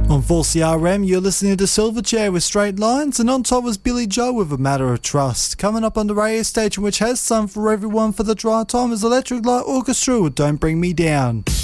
On 4CRM, you're listening to Silverchair with Straight Lines, and on top was Billy Joe with A Matter of Trust. Coming up on the radio station, which has some for everyone for the dry time, is Electric Light Orchestra with Don't Bring Me Down.